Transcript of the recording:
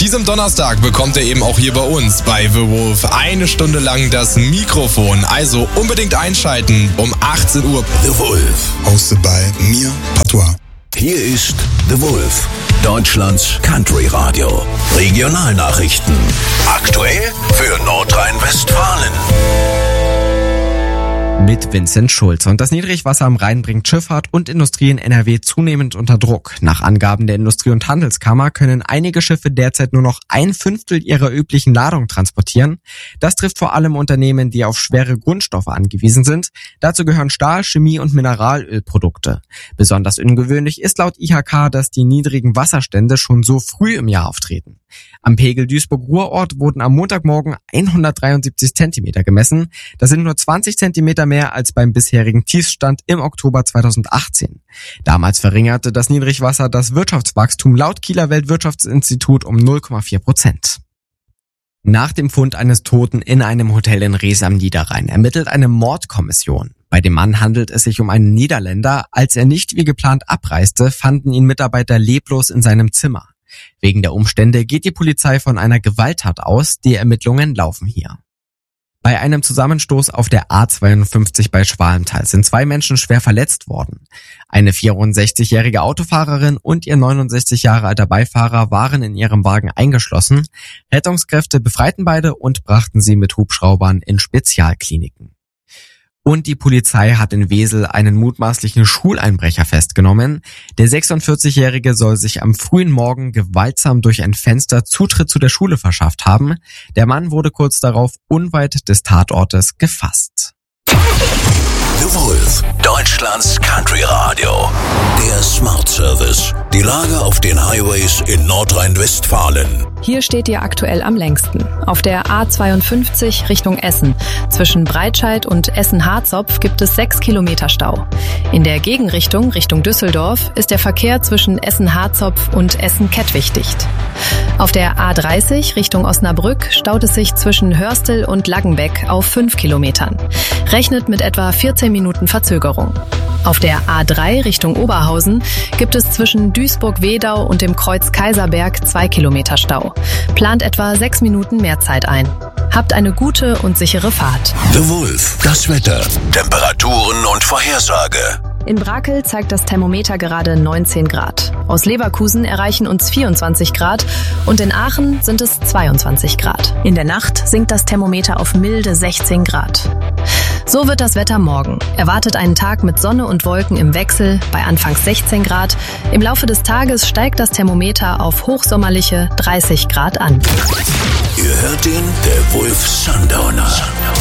diesem Donnerstag bekommt er eben auch hier bei uns bei The Wolf 1 Stunde lang das Mikrofon. Also unbedingt einschalten um 18 Uhr. The Wolf, hosted by mir, Patois. Hier ist The Wolf, Deutschlands Country-Radio. Regionalnachrichten. Aktuell für Nordrhein-Westfalen. Mit Vincent Schulz. Und das Niedrigwasser am Rhein bringt Schifffahrt und Industrie in NRW zunehmend unter Druck. Nach Angaben der Industrie- und Handelskammer können einige Schiffe derzeit nur noch 1/5 ihrer üblichen Ladung transportieren. Das trifft vor allem Unternehmen, die auf schwere Grundstoffe angewiesen sind. Dazu gehören Stahl, Chemie und Mineralölprodukte. Besonders ungewöhnlich ist laut IHK, dass die niedrigen Wasserstände schon so früh im Jahr auftreten. Am Pegel Duisburg-Ruhrort wurden am Montagmorgen 173 Zentimeter gemessen. Das sind nur 20 Zentimeter mehr als beim bisherigen Tiefstand im Oktober 2018. Damals verringerte das Niedrigwasser das Wirtschaftswachstum laut Kieler Weltwirtschaftsinstitut um 0,4%. Nach dem Fund eines Toten in einem Hotel in Rees am Niederrhein ermittelt eine Mordkommission. Bei dem Mann handelt es sich um einen Niederländer. Als er nicht wie geplant abreiste, fanden ihn Mitarbeiter leblos in seinem Zimmer. Wegen der Umstände geht die Polizei von einer Gewalttat aus. Die Ermittlungen laufen hier. Bei einem Zusammenstoß auf der A52 bei Schwalental sind 2 Menschen schwer verletzt worden. Eine 64-jährige Autofahrerin und ihr 69 Jahre alter Beifahrer waren in ihrem Wagen eingeschlossen. Rettungskräfte befreiten beide und brachten sie mit Hubschraubern in Spezialkliniken. Und die Polizei hat in Wesel einen mutmaßlichen Schuleinbrecher festgenommen. Der 46-Jährige soll sich am frühen Morgen gewaltsam durch ein Fenster Zutritt zu der Schule verschafft haben. Der Mann wurde kurz darauf unweit des Tatortes gefasst. The Wolf, Deutschlands Country-Radio. Der Smart Service. Die Lage auf den Highways in Nordrhein-Westfalen. Hier steht ihr aktuell am längsten. Auf der A52 Richtung Essen. Zwischen Breitscheid und Essen-Harzopf gibt es 6 Kilometer Stau. In der Gegenrichtung, Richtung Düsseldorf, ist der Verkehr zwischen Essen-Harzopf und Essen-Kettwig dicht. Auf der A30 Richtung Osnabrück staut es sich zwischen Hörstel und Laggenbeck auf 5 Kilometern. Rechnet mit etwa 14 Minuten Verzögerung. Auf der A3 Richtung Oberhausen gibt es zwischen Duisburg-Wedau und dem Kreuz Kaiserberg 2 Kilometer Stau. Plant etwa 6 Minuten mehr Zeit ein. Habt eine gute und sichere Fahrt. The Wolf, das Wetter, Temperaturen und Vorhersage. In Brakel zeigt das Thermometer gerade 19 Grad. Aus Leverkusen erreichen uns 24 Grad und in Aachen sind es 22 Grad. In der Nacht sinkt das Thermometer auf milde 16 Grad. So wird das Wetter morgen. Erwartet einen Tag mit Sonne und Wolken im Wechsel bei anfangs 16 Grad. Im Laufe des Tages steigt das Thermometer auf hochsommerliche 30 Grad an. Ihr hört den The Wolf Sundowner.